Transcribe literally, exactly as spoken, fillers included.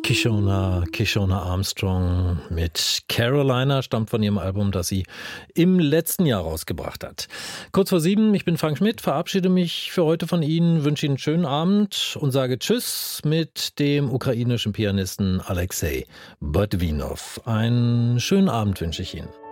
Kishona, Kishona Armstrong mit Carolina, stammt von ihrem Album, das sie im letzten Jahr rausgebracht hat. Kurz vor sieben, ich bin Frank Schmidt, verabschiede mich für heute von Ihnen, wünsche Ihnen einen schönen Abend und sage Tschüss mit dem ukrainischen Pianisten Alexei Botvinov. Einen schönen Abend wünsche ich Ihnen.